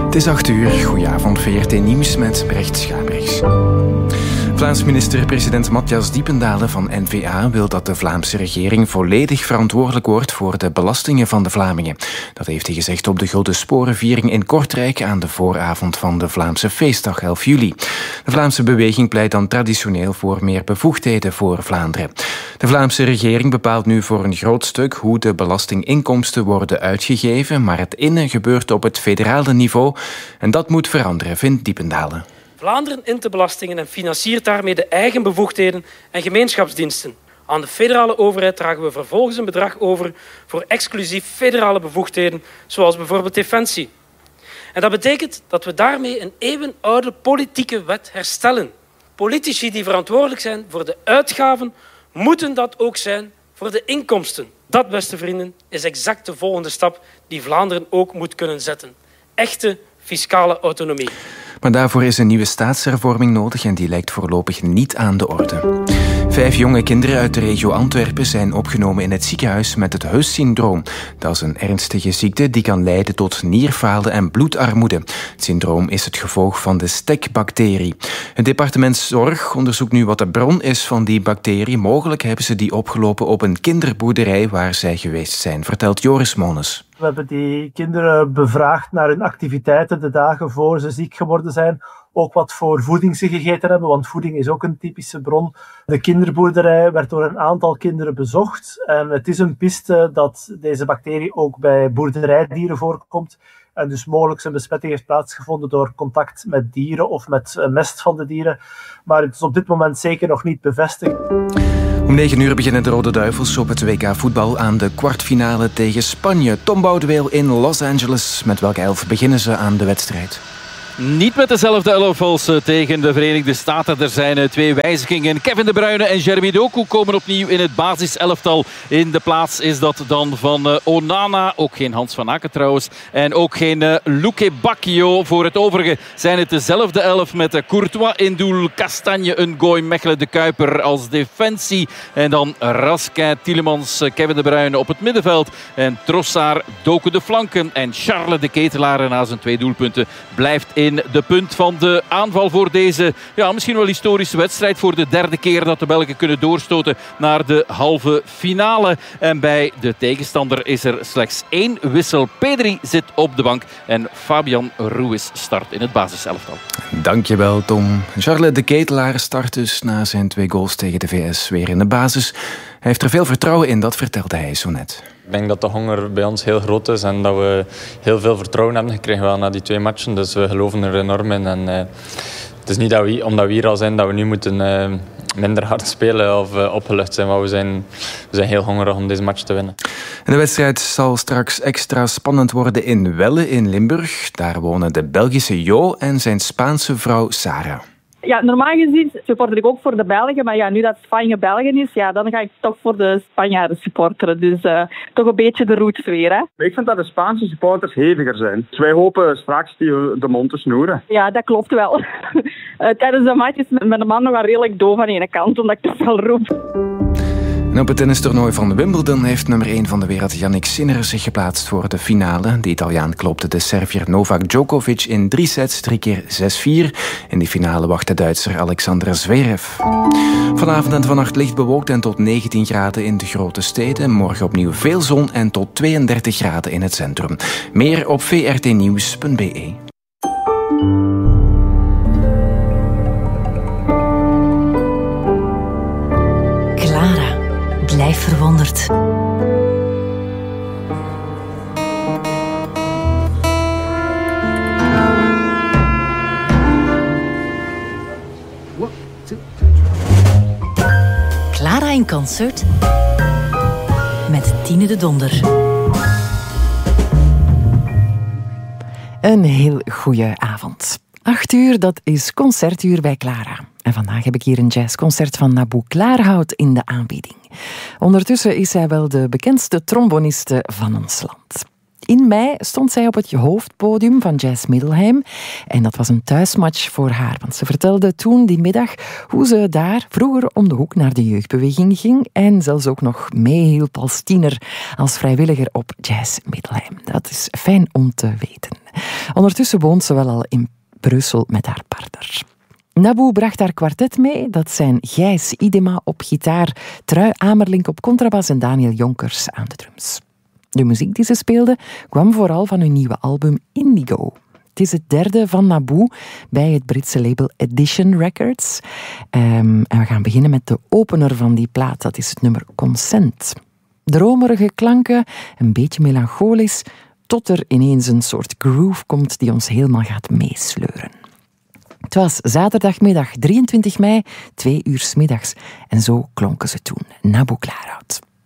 Het is 8:00. Goedenavond, VRT Nieuws met Brecht Schaabrechts. Vlaams minister-president Matthias Diependalen van N-VA wil dat de Vlaamse regering volledig verantwoordelijk wordt voor de belastingen van de Vlamingen. Dat heeft hij gezegd op de Gulden Sporenviering in Kortrijk aan de vooravond van de Vlaamse feestdag 11 juli. De Vlaamse beweging pleit dan traditioneel voor meer bevoegdheden voor Vlaanderen. De Vlaamse regering bepaalt nu voor een groot stuk hoe de belastinginkomsten worden uitgegeven, maar het innen gebeurt op het federale niveau en dat moet veranderen, vindt Diependalen. Vlaanderen int de belastingen en financiert daarmee de eigen bevoegdheden en gemeenschapsdiensten. Aan de federale overheid dragen we vervolgens een bedrag over voor exclusief federale bevoegdheden, zoals bijvoorbeeld defensie. En dat betekent dat we daarmee een eeuwenoude politieke wet herstellen. Politici die verantwoordelijk zijn voor de uitgaven, moeten dat ook zijn voor de inkomsten. Dat, beste vrienden, is exact de volgende stap die Vlaanderen ook moet kunnen zetten. Echte fiscale autonomie. Maar daarvoor is een nieuwe staatshervorming nodig en die lijkt voorlopig niet aan de orde. 5 jonge kinderen uit de regio Antwerpen zijn opgenomen in het ziekenhuis met het Huys-syndroom. Dat is een ernstige ziekte die kan leiden tot nierfalen en bloedarmoede. Het syndroom is het gevolg van de STEC-bacterie. Het departement Zorg onderzoekt nu wat de bron is van die bacterie. Mogelijk hebben ze die opgelopen op een kinderboerderij waar zij geweest zijn, vertelt Joris Mones. We hebben die kinderen bevraagd naar hun activiteiten de dagen voor ze ziek geworden zijn. Ook wat voor voeding ze gegeten hebben, want voeding is ook een typische bron. De kinderboerderij werd door een aantal kinderen bezocht. En het is een piste dat deze bacterie ook bij boerderijdieren voorkomt. En dus mogelijk een besmetting heeft plaatsgevonden door contact met dieren of met mest van de dieren. Maar het is op dit moment zeker nog niet bevestigd. Om 9:00 beginnen de Rode Duivels op het WK voetbal aan de kwartfinale tegen Spanje. Tom Boudeweel in Los Angeles. Met welke 11 beginnen ze aan de wedstrijd? Niet met dezelfde 11 als tegen de Verenigde Staten. Er zijn 2 wijzigingen. Kevin De Bruyne en Jeremy Doku komen opnieuw in het basiselftal. In de plaats is dat dan van Onana. Ook geen Hans van Aken trouwens. En ook geen Luque Bacchio. Voor het overige zijn het dezelfde 11 met Courtois in doel. Castagne, Ngoy, Mechelen, De Kuiper als defensie. En dan Raskin, Tielemans, Kevin De Bruyne op het middenveld. En Trossard, Doku de flanken. En Charles de Ketelaar na zijn 2 doelpunten blijft in de punt van de aanval voor deze misschien wel historische wedstrijd. Voor de 3e keer dat de Belgen kunnen doorstoten naar de halve finale. En bij de tegenstander is er slechts 1 wissel. Pedri zit op de bank en Fabian Ruiz start in het basiselftal. Dankjewel, Tom. Charles de Ketelaar start dus na zijn 2 goals tegen de VS weer in de basis. Hij heeft er veel vertrouwen in, dat vertelde hij zo net. Ik denk dat de honger bij ons heel groot is en dat we heel veel vertrouwen hebben gekregen wel na die 2 matchen. Dus we geloven er enorm in. En, het is niet dat we, omdat we hier al zijn dat we nu moeten minder hard spelen of opgelucht zijn. Maar we zijn heel hongerig om deze match te winnen. En de wedstrijd zal straks extra spannend worden in Welle in Limburg. Daar wonen de Belgische Jo en zijn Spaanse vrouw Sarah. Ja, normaal gezien supporter ik ook voor de Belgen, maar nu dat Spanje België is, dan ga ik toch voor de Spanjaarden supporteren. Dus toch een beetje de roots weer, hè. Ik vind dat de Spaanse supporters heviger zijn. Dus wij hopen straks die de mond te snoeren. Ja, dat klopt wel. Tijdens de match is mijn man nog wel redelijk doof aan de ene kant, omdat ik toch wel roep. En op het tennistoernooi van Wimbledon heeft nummer 1 van de wereld Jannik Sinner zich geplaatst voor de finale. De Italiaan klopte de Serviër Novak Djokovic in 3 sets, 3 keer 6-4. In die finale wacht de Duitser Alexander Zverev. Vanavond en vannacht licht bewolkt en tot 19 graden in de grote steden. Morgen opnieuw veel zon en tot 32 graden in het centrum. Meer op vrtnieuws.be. Blijf verwonderd. Clara in concert met Tine de Donder. Een heel goede avond. 8:00, dat is concertuur bij Clara. En vandaag heb ik hier een jazzconcert van Naboo Klaarhout in de aanbieding. Ondertussen is zij wel de bekendste tromboniste van ons land. In mei stond zij op het hoofdpodium van Jazz Middelheim. En dat was een thuismatch voor haar. Want ze vertelde toen die middag hoe ze daar vroeger om de hoek naar de jeugdbeweging ging. En zelfs ook nog meehielp als tiener, als vrijwilliger op Jazz Middelheim. Dat is fijn om te weten. Ondertussen woont ze wel al in Brussel met haar partner. Naboo bracht haar kwartet mee. Dat zijn Gijs Idema op gitaar, Trui Amerlink op contrabas en Daniel Jonkers aan de drums. De muziek die ze speelde kwam vooral van hun nieuwe album Indigo. Het is het derde van Naboo bij het Britse label Edition Records. En we gaan beginnen met de opener van die plaat. Dat is het nummer Consent. Dromerige klanken, een beetje melancholisch, tot er ineens een soort groove komt die ons helemaal gaat meesleuren. Het was zaterdagmiddag 23 mei, 2 uur 's middags. En zo klonken ze toen. Naboo Klaarhout.